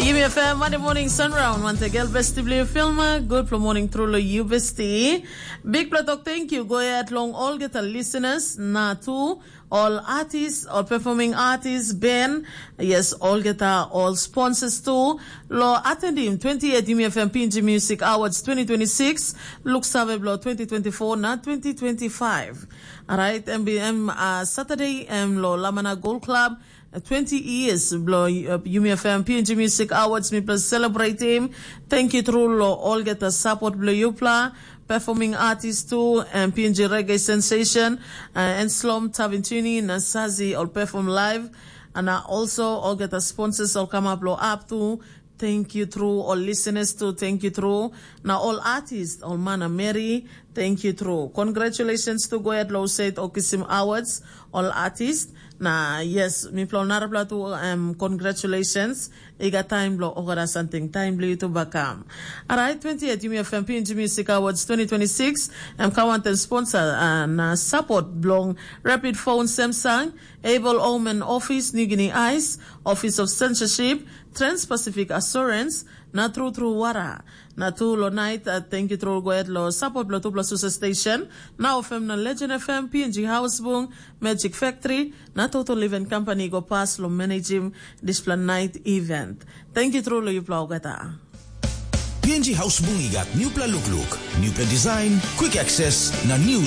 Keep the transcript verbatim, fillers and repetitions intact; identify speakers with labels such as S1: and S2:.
S1: U F M Monday morning sunround. Want to get vestibule filmer. Good for morning through the U V S T. Big platok thank you. Go ahead long all get the listeners. Na too. All artists, all performing artists, Ben, yes, all get uh, all sponsors too. Lo attending twenty-eight U F M P N G Music Awards twenty twenty-six. Look save lo twenty twenty-four na twenty twenty-five. Alright, M B M uh, Saturday M lo Lamana Gold Club. twenty years blow uh, U F M P N G Music Awards me plus celebrate him. Thank you through lo all get the support blow Upla. Performing artists too, and P N G Reggae Sensation, uh, and Slum Tavintuni, Nasazi, all perform live, and uh, also all get the sponsors all come up, blow up too. Thank you through all listeners too. Thank you through. Now all artists, all Mana Mary, thank you through. Congratulations to go ahead low said Okisim Awards, all artists. Now yes, me flow narapla to um congratulations. Iga time blow ogara something time blow to bakam. Alright, twenty-eight U F M P N G Music Awards twenty twenty-six. I'm Kawanten sponsor and uh, support blong Rapid Phone Samsung, Able Omen Office, New Guinea Ice, Office of Censorship, Trans-Pacific Assurance, na true true wara. Na tu lo night, uh, thank you through go ahead lo support lo tu plus station. Now F M na Legend F M, P N G House Boom, Magic Factory, na Total Living Company go pass lo manage him this plan night event. Thank you through lo you plau gata.
S2: P N G House Boom igat new pla look look, new pla design, quick access na new